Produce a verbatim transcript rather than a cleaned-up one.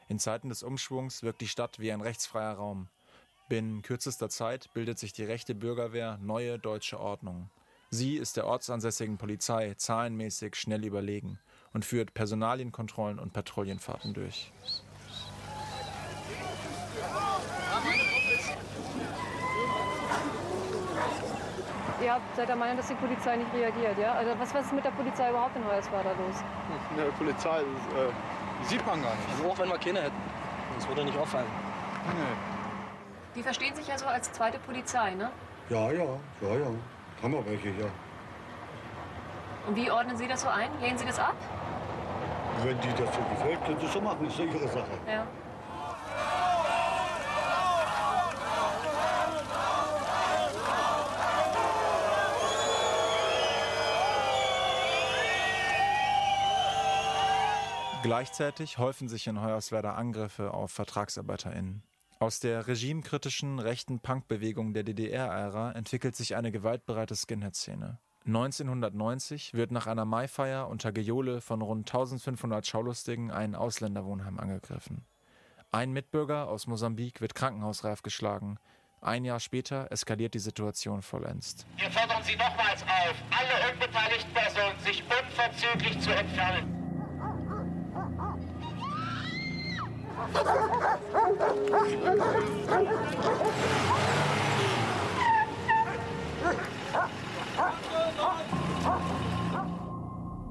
In Zeiten des Umschwungs wirkt die Stadt wie ein rechtsfreier Raum. Binnen kürzester Zeit bildet sich die rechte Bürgerwehr neue deutsche Ordnung. Sie ist der ortsansässigen Polizei zahlenmäßig schnell überlegen und führt Personalienkontrollen und Patrouillenfahrten durch. Ihr habt, seid der Meinung, dass die Polizei nicht reagiert, ja? Also was, was ist mit der Polizei überhaupt in Hoyerswerda los? Eine Polizei, das, äh, die sieht man gar nicht. Also auch wenn wir keine hätten, das würde nicht auffallen. Nee. Die verstehen sich ja so als zweite Polizei, ne? Ja, ja, ja, ja. Haben wir welche, ja. Und wie ordnen Sie das so ein? Lehnen Sie das ab? Wenn die das so gefällt, können sie schon machen, ist ja ihre Sache. Ja. Gleichzeitig häufen sich in Hoyerswerda Angriffe auf VertragsarbeiterInnen. Aus der regimekritischen rechten Punkbewegung der D D R-Ära entwickelt sich eine gewaltbereite Skinhead-Szene. neunzehnhundertneunzig wird nach einer Maifeier unter Gejohle von rund eintausendfünfhundert Schaulustigen ein Ausländerwohnheim angegriffen. Ein Mitbürger aus Mosambik wird krankenhausreif geschlagen. Ein Jahr später eskaliert die Situation vollends. Wir fordern Sie nochmals auf, alle unbeteiligten Personen sich unverzüglich zu entfernen. Ha ha ha ha ha!